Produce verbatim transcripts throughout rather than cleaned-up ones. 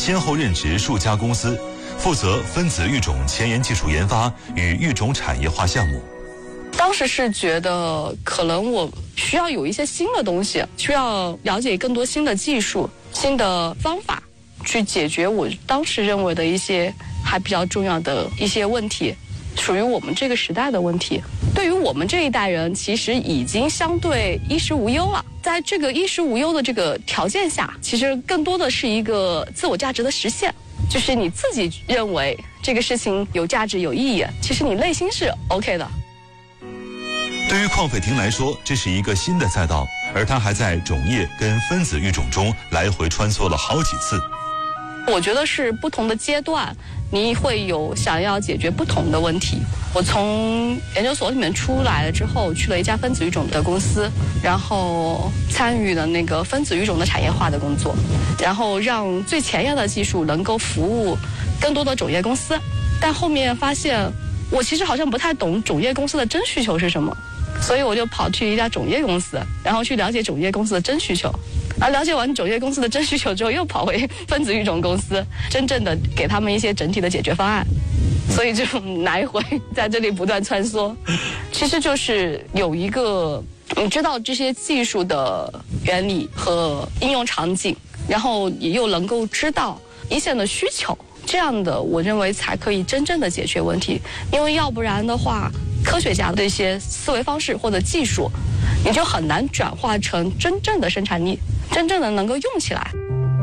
先后任职数家公司，负责分子育种前沿技术研发与育种产业化项目。 当时是觉得可能我需要有一些新的东西，需要了解更多新的技术、新的方法，去解决我当时认为的一些还比较重要的一些问题，属于我们这个时代的问题。对于我们这一代人，其实已经相对衣食无忧了。在这个衣食无忧的这个条件下，其实更多的是一个自我价值的实现，就是你自己认为这个事情有价值、有意义，其实你内心是 OK 的。 对于邝斐婷来说，这是一个新的赛道，而她还在种业跟分子育种中来回穿梭了好几次。 我觉得是不同的阶段，你会有想要解决不同的问题。我从研究所里面出来了之后，去了一家分子育种的公司，然后参与了那个分子育种的产业化的工作，然后让最前沿的技术能够服务更多的种业公司。但后面发现，我其实好像不太懂种业公司的真需求是什么。所以我就跑去一家种业公司，然后去了解种业公司的真需求，而了解完种业公司的真需求之后，又跑回分子育种公司，真正的给他们一些整体的解决方案。所以就来回在这里不断穿梭，其实就是有一个你知道这些技术的原理和应用场景，然后也又能够知道一线的需求，这样的我认为才可以真正的解决问题。因为要不然的话，科学家的一些思维方式或者技术，你就很难转化成真正的生产力，真正的能够用起来。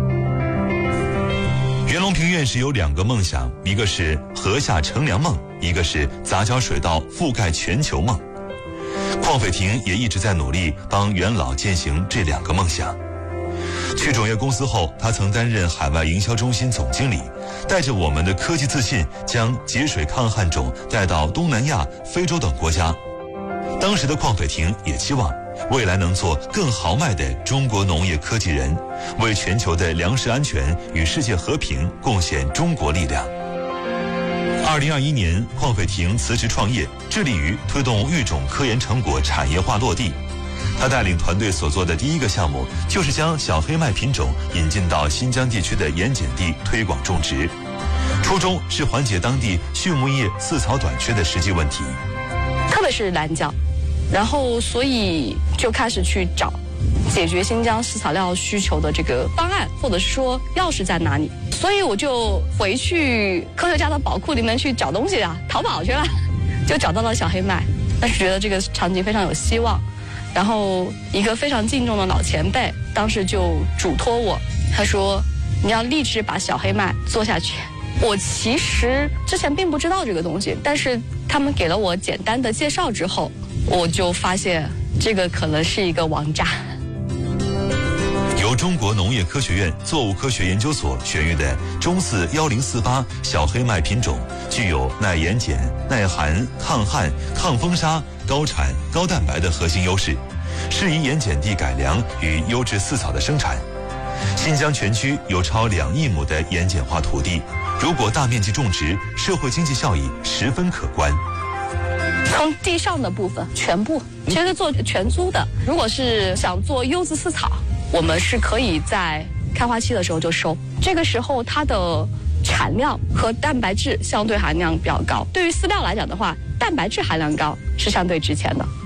袁隆平院士有两个梦想，一个是河下乘凉梦，一个是杂交水稻覆盖全球梦。邝斐婷也一直在努力帮袁老践行这两个梦想。去种业公司后，他曾担任海外营销中心总经理，带着我们的科技自信，将节水抗旱种带到东南亚、非洲等国家。当时的邝斐婷也期望未来能做更豪迈的中国农业科技人，为全球的粮食安全与世界和平贡献中国力量。二零二一年，邝斐婷辞职创业，致力于推动育种科研成果产业化落地。他带领团队所做的第一个项目，就是将小黑麦品种引进到新疆地区的盐碱地推广种植，初衷是缓解当地畜牧业饲草短缺的实际问题， 特别是蓝椒。然后所以就开始去找解决新疆饲草料需求的这个方案，或者是说钥匙在哪里。所以我就回去科学家的宝库里面去找东西啊，淘宝去了，就找到了小黑麦。但是觉得这个场景非常有希望，然后一个非常敬重的老前辈当时就嘱托我，他说你要立志把小黑麦做下去。我其实之前并不知道这个东西，但是他们给了我简单的介绍之后，我就发现这个可能是一个王炸。 由中国农业科学院作物科学研究所选育的中四一零四八小黑麦品种，具有耐盐碱、耐寒、抗旱、抗风沙、高产、高蛋白的核心优势，适宜盐碱地改良与优质饲草的生产。新疆全区有超两亿亩的盐碱化土地，如果大面积种植，社会经济效益十分可观。 从地上的部分全部其实做全租的，如果是想做优质饲草，我们是可以在开花期的时候就收，这个时候它的产量和蛋白质相对含量比较高。对于饲料来讲的话，蛋白质含量高是相对值钱的。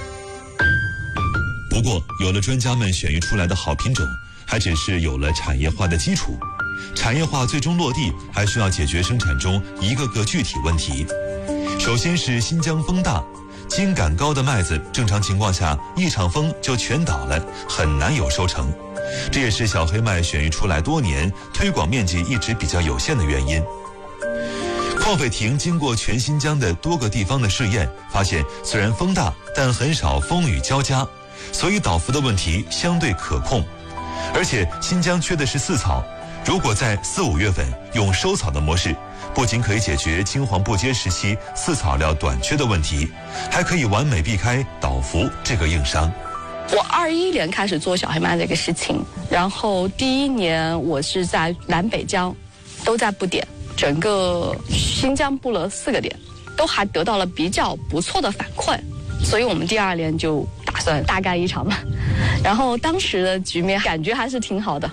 不过有了专家们选育出来的好品种，还只是有了产业化的基础，产业化最终落地还需要解决生产中一个个具体问题。首先是新疆风大，茎秆高的麦子正常情况下一场风就全倒了，很难有收成，这也是小黑麦选育出来多年推广面积一直比较有限的原因。邝斐婷经过全新疆的多个地方的试验，发现虽然风大，但很少风雨交加，所以倒伏的问题相对可控。而且新疆缺的是饲草，如果在四五月份用收草的模式，不仅可以解决青黄不接时期饲草料短缺的问题，还可以完美避开倒伏这个硬伤。 我二一年开始做小黑麦这个事情，然后第一年我是在南北疆都在布点，整个新疆布了四个点，都还得到了比较不错的反馈，所以我们第二年就打算大干一场嘛。然后当时的局面感觉还是挺好的，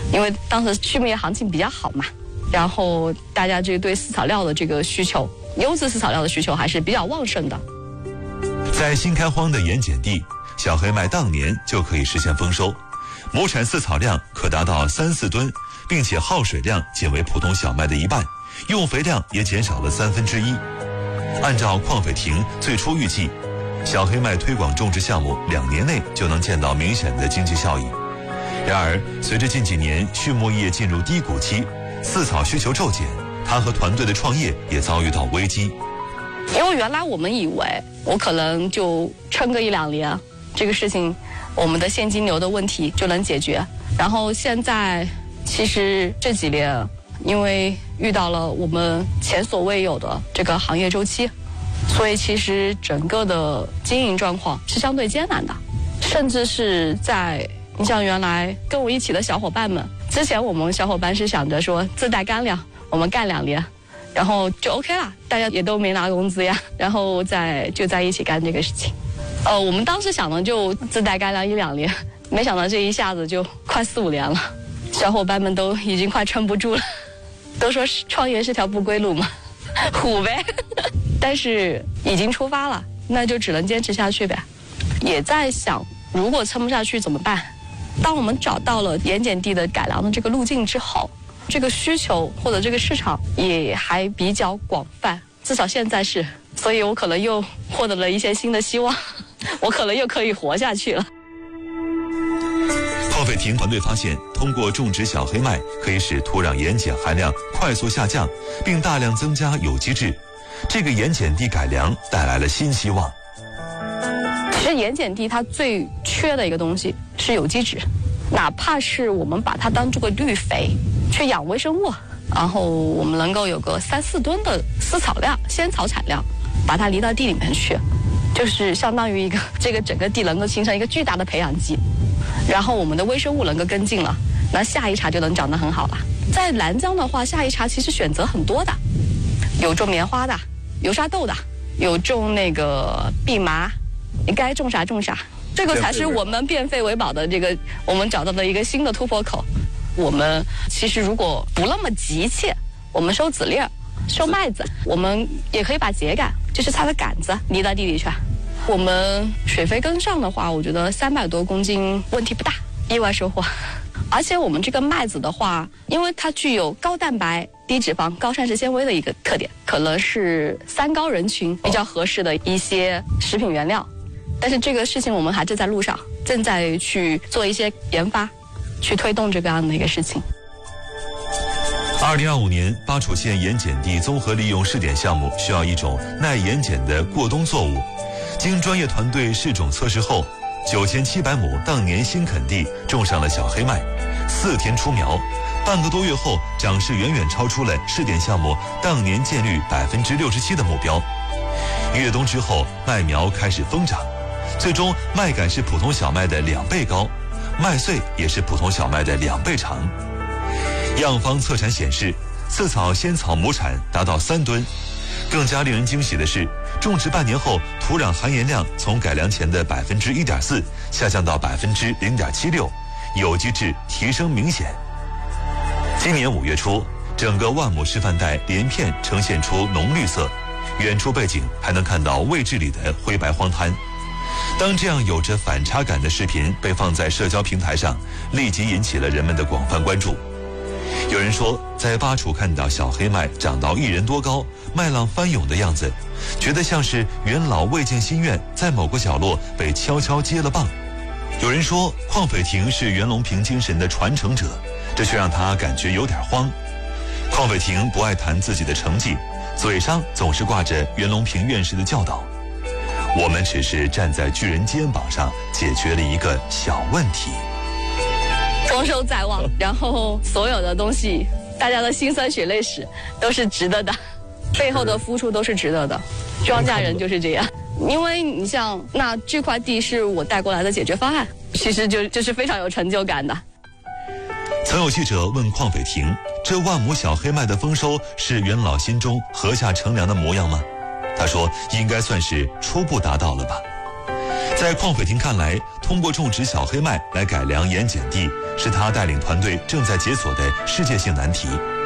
因为当时畜牧业行情比较好嘛，然后大家这对饲草料的这个需求，优质饲草料的需求还是比较旺盛的。 在新开荒的盐碱地，小黑麦当年就可以实现丰收，亩产饲草量可达到三四吨，并且耗水量仅为普通小麦的一半，用肥量也减少了三分之一。按照邝斐庭最初预计，小黑麦推广种植项目两年内就能见到明显的经济效益。然而，随着近几年畜牧业进入低谷期，饲草需求骤减，他和团队的创业也遭遇到危机。 因为原来我们以为我可能就撑个一两年，这个事情我们的现金流的问题就能解决。然后现在其实这几年因为遇到了我们前所未有的这个行业周期，所以其实整个的经营状况是相对艰难的，甚至是在你像原来跟我一起的小伙伴们，之前我们小伙伴是想着说自带干粮，我们干两年，然后就 OK 了，大家也都没拿工资呀，然后再就在一起干这个事情。呃，我们当时想的就自带干粮一两年，没想到这一下子就快四五年了，小伙伴们都已经快撑不住了，都说创业是条不归路嘛，虎呗。但是已经出发了，那就只能坚持下去呗。也在想，如果撑不下去怎么办？当我们找到了盐碱地的改良的这个路径之后，这个需求或者这个市场也还比较广泛，至少现在是，所以我可能又获得了一些新的希望，我可能又可以活下去了。 邝斐庭团队发现，通过种植小黑麦可以使土壤盐碱含量快速下降，并大量增加有机质。这个盐碱地改良带来了新希望。 其实盐碱地它最缺的一个东西是有机质，哪怕是我们把它当做个绿肥去养微生物，然后我们能够有个三四吨的饲草量、鲜草产量，把它犁到地里面去，就是相当于一个这个整个地能够形成一个巨大的培养基，然后我们的微生物能够跟进了，那下一茬就能长得很好了。在南疆的话，下一茬其实选择很多的，有种棉花的，有沙豆的，有种那个蓖麻，你该种啥种啥，这个才是我们变废为宝的这个我们找到的一个新的突破口。我们其实如果不那么急切，我们收籽粒儿、收麦子，我们也可以把秸秆，就是它的杆子犁到地里去。我们水肥跟上的话，我觉得三百多公斤问题不大，意外收获。而且我们这个麦子的话，因为它具有高蛋白、低脂肪、高膳食纤维的一个特点，可能是三高人群比较合适的一些食品原料。但是这个事情我们还正在路上，正在去做一些研发，去推动这个样的一个事情。 二零二五年，巴楚县盐碱地综合利用试点项目需要一种耐盐碱的过冬作物。经专业团队试种测试后，九千七百亩当年新垦地种上了小黑麦，四天出苗，半个多月后长势远远超出了试点项目当年见率百分之六十七的目标。越冬之后，麦苗开始疯长，最终麦秆是普通小麦的两倍高，麦穗也是普通小麦的两倍长。样方测产显示，饲草鲜草亩产达到三吨。更加令人惊喜的是，种植半年后，土壤含盐量从改良前的百分之一点四下降到百分之零点七六，有机质提升明显。今年五月初，整个万亩示范带连片呈现出浓绿色，远处背景还能看到位置里的灰白荒滩。当这样有着反差感的视频被放在社交平台上，立即引起了人们的广泛关注。有人说，在巴楚看到小黑麦长到一人多高，麦浪翻涌的样子，觉得像是元老未尽心愿在某个角落被悄悄接了棒。有人说，邝斐庭是袁隆平精神的传承者，这却让他感觉有点慌。邝斐庭不爱谈自己的成绩，嘴上总是挂着袁隆平院士的教导。我们只是站在巨人肩膀上解决了一个小问题。 丰收在望，然后所有的东西，大家的辛酸血泪史都是值得的，背后的付出都是值得的。庄稼人就是这样，因为你像那这块地是我带过来的解决方案，其实就就是非常有成就感的。 曾有记者问邝斐庭，这万亩小黑麦的丰收是元老心中禾下乘凉的模样吗？他说，应该算是初步达到了吧。 在邝斐婷看来，通过种植小黑麦来改良盐碱地，是他带领团队正在解锁的世界性难题。